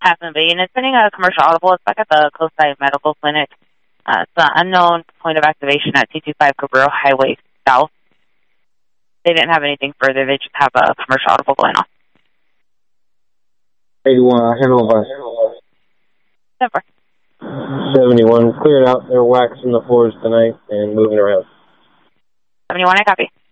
Half Moon Bay, and it's sending a commercial audible. It's back at the Coastside Medical Clinic. It's an unknown point of activation at 225 Cabrillo Highway South. They didn't have anything further. They just have a commercial audible going on. 81, handle by 71, cleared out. They're waxing the floors tonight and moving around. 71, I copy.